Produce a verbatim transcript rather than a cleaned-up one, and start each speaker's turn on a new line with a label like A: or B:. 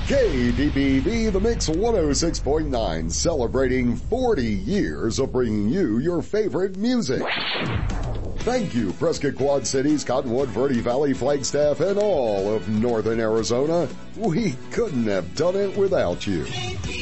A: K D P V, The Mix one oh six point nine, celebrating forty years of bringing you your favorite music. Thank you, Prescott Quad Cities, Cottonwood, Verde Valley, Flagstaff, and all of northern Arizona. We couldn't have done it without you.